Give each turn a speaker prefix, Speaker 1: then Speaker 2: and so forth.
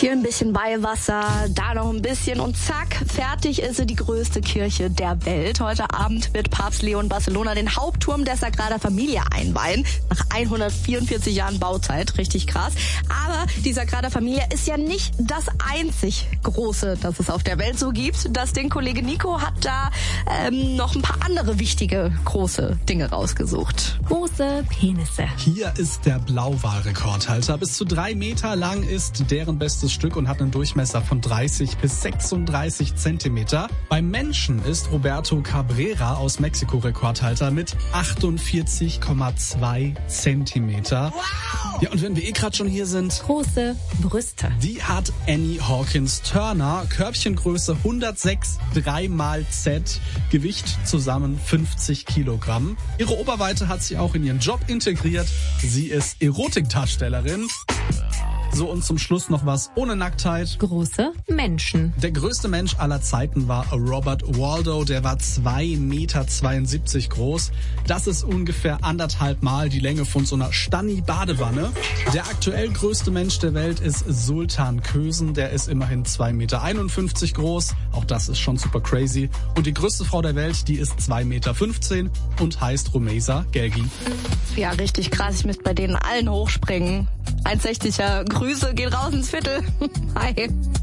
Speaker 1: Hier ein bisschen Weihwasser, da noch ein bisschen und zack, fertig ist sie, die größte Kirche der Welt. Heute Abend wird Papst Leo in Barcelona den Hauptturm der Sagrada Familia einweihen. Nach 144 Jahren Bauzeit, richtig krass. Aber die Sagrada Familia ist ja nicht das einzig Große, das es auf der Welt so gibt. Das Ding Kollege Nico hat da noch ein paar andere wichtige, große Dinge rausgesucht.
Speaker 2: Große Penisse.
Speaker 3: Hier ist der Blauwal-Rekordhalter. Bis zu 3 Meter lang ist deren bestes Stück und hat einen Durchmesser von 30 bis 36 Zentimeter. Beim Menschen ist Roberto Cabrera aus Mexiko Rekordhalter mit 48,2 Zentimeter. Wow! Ja, und wenn wir gerade schon hier sind...
Speaker 2: Große Brüste.
Speaker 3: Die hat Annie Hawkins Turner. Körbchengröße 106, 3x Z. Gewicht zusammen 50 Kilogramm. Ihre Oberweite hat sie auch in ihren Job integriert. Sie ist Erotikdarstellerin. So, und zum Schluss noch was ohne Nacktheit.
Speaker 2: Große Menschen.
Speaker 3: Der größte Mensch aller Zeiten war Robert Waldo. Der war 2,72 Meter groß. Das ist ungefähr 1,5 Mal die Länge von so einer Stanni-Badewanne. Der aktuell größte Mensch der Welt ist Sultan Kösen. Der ist immerhin 2,51 Meter groß. Auch das ist schon super crazy. Und die größte Frau der Welt, die ist 2,15 Meter und heißt Rumeysa Gelgi.
Speaker 1: Ja, richtig krass. Ich müsste bei denen allen hochspringen. 1,60er. Grüße, geht raus ins Viertel. Hi.